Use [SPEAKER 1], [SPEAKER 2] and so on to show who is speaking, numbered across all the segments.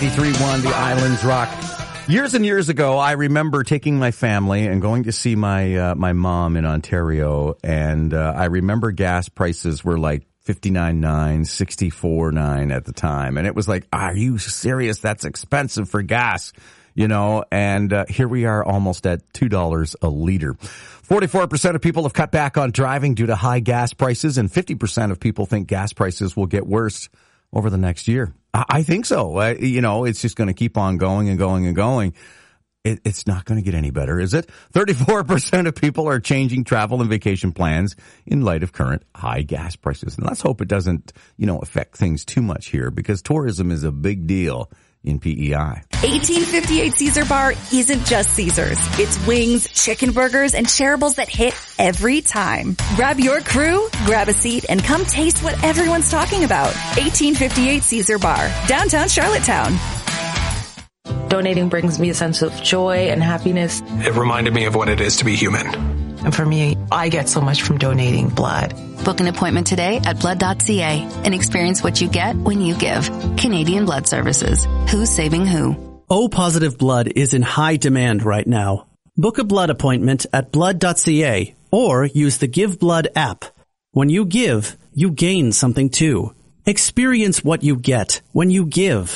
[SPEAKER 1] 93.1 The Islands Rock. Years and years ago, I remember taking my family and going to see my mom in Ontario, and I remember gas prices were like $59.9, $64.9 at the time, and it was like, are you serious? That's expensive for gas, you know, and here we are almost at $2 a liter. 44% of people have cut back on driving due to high gas prices, and 50% of people think gas prices will get worse over the next year. I think so. It's just going to keep on going and going and going. It's not going to get any better, is it? 34% of people are changing travel and vacation plans in light of current high gas prices. And let's hope it doesn't, affect things too much here, because tourism is a big deal in PEI.
[SPEAKER 2] 1858 Caesar Bar isn't just Caesars. It's wings, chicken burgers, and shareables that hit every time. Grab your crew, grab a seat, and come taste what everyone's talking about. 1858 Caesar Bar, downtown Charlottetown.
[SPEAKER 3] Donating brings me a sense of joy and happiness.
[SPEAKER 4] It reminded me of what it is to be human.
[SPEAKER 5] And for me, I get so much from donating blood.
[SPEAKER 6] Book an appointment today at blood.ca and experience what you get when you give. Canadian Blood Services. Who's saving who?
[SPEAKER 7] O-positive blood is in high demand right now. Book a blood appointment at blood.ca or use the Give Blood app. When you give, you gain something too. Experience what you get when you give.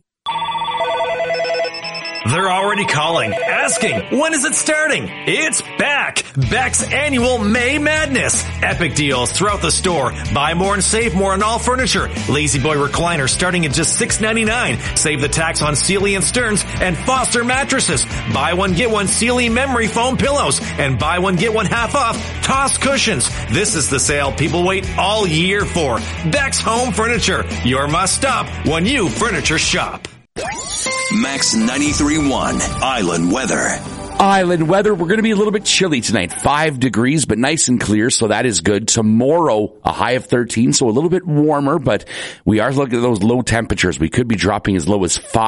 [SPEAKER 8] They're already calling, asking, when is it starting? It's back! Beck's annual May Madness. Epic deals throughout the store. Buy more and save more on all furniture. Lazy Boy recliner starting at just $6.99. Save the tax on Sealy and Stearns and Foster mattresses. Buy one, get one Sealy memory foam pillows. And buy one, get one half off Toss cushions. This is the sale people wait all year for. Beck's Home Furniture. Your must stop when you furniture shop.
[SPEAKER 9] Max 93.1 Island Weather.
[SPEAKER 10] Island weather, we're going to be a little bit chilly tonight. 5 degrees, but nice and clear, so that is good. Tomorrow, a high of 13, so a little bit warmer, but we are looking at those low temperatures. We could be dropping as low as 5.